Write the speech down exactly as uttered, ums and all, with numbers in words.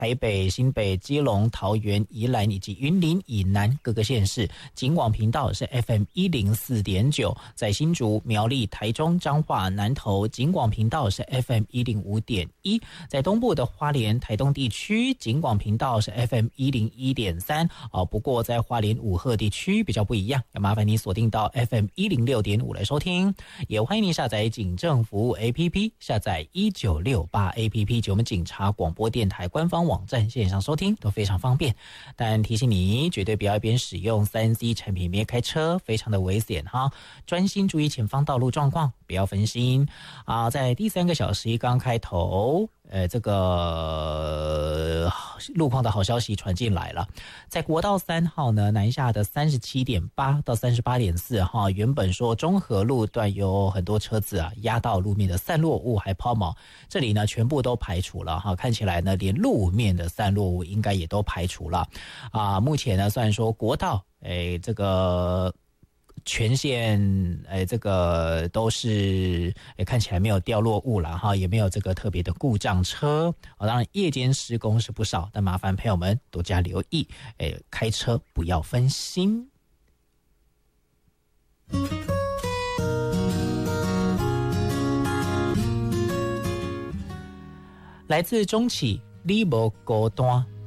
台北、新北、基隆、桃园、宜兰以及云林以南各个县市。警广频道是 F M 一零四点九，在新竹、苗栗、台中、彰化、南投，警广频道是 F M 一零五点一，在东部的花莲、台东地区，警广频道是 F M 一零一点三。哦，不过在花莲武鹤地区比较不一样，要麻烦你锁定到 F M 一零六点五来收听。也欢迎你下载警政服务 A P P， 下载一九六八 A P P 及我们警察广播电台官方网站线上收听都非常方便。但提醒你，绝对不要一边使用 三 C 产品一边开车，非常的危险哈！专心注意前方道路状况，不要分心啊！在第三个小时一刚开头，呃，这个路况的好消息传进来了，在国道三号呢，南下的 三十七点八 到 三十八点四 哈，原本说中和路段有很多车子啊压到路面的散落物还抛锚，这里呢全部都排除了哈，看起来呢连路面的散落物应该也都排除了啊。目前呢虽然说国道诶这个全线诶这个都是诶看起来没有掉落物了哈，也没有这个特别的故障车。哦，当然夜间施工是不少，但麻烦朋友们多加留意，诶开车不要分心。来自中企你无孤单，